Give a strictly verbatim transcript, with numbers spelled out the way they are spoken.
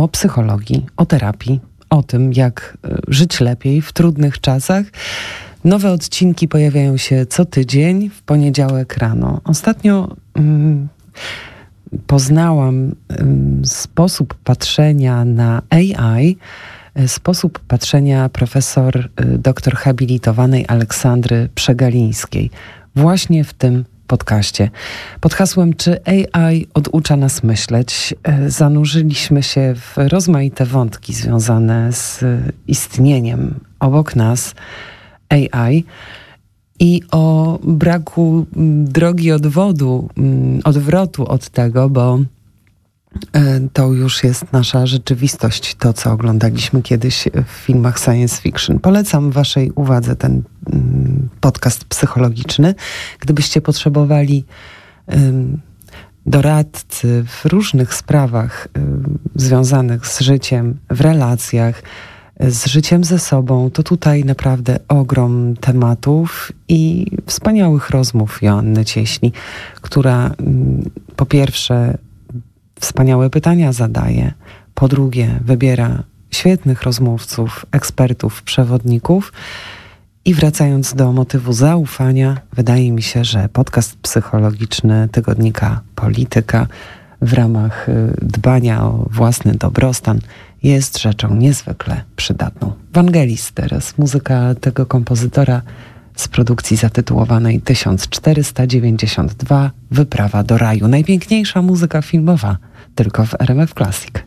o psychologii, o terapii, o tym, jak żyć lepiej w trudnych czasach. Nowe odcinki pojawiają się co tydzień w poniedziałek rano. Ostatnio mm, poznałam mm, sposób patrzenia na A I, sposób patrzenia profesor y, doktor habilitowanej Aleksandry Przegalińskiej właśnie w tym podcaście. Pod hasłem Czy A I oducza nas myśleć? Zanurzyliśmy się w rozmaite wątki związane z istnieniem obok nas A I i o braku drogi odwodu, odwrotu od tego, bo to już jest nasza rzeczywistość, to co oglądaliśmy kiedyś w filmach science fiction. Polecam waszej uwadze ten podcast psychologiczny. Gdybyście potrzebowali um, doradcy w różnych sprawach um, związanych z życiem, w relacjach, z życiem ze sobą, to tutaj naprawdę ogrom tematów i wspaniałych rozmów Joanny Cieśli, która um, po pierwsze wspaniałe pytania zadaje, po drugie wybiera świetnych rozmówców, ekspertów, przewodników. I wracając do motywu zaufania, wydaje mi się, że podcast psychologiczny tygodnika Polityka w ramach dbania o własny dobrostan jest rzeczą niezwykle przydatną. Wangelis teraz, muzyka tego kompozytora z produkcji zatytułowanej tysiąc czterysta dziewięćdziesiąt dwa Wyprawa do raju. Najpiękniejsza muzyka filmowa tylko w R M F Classic.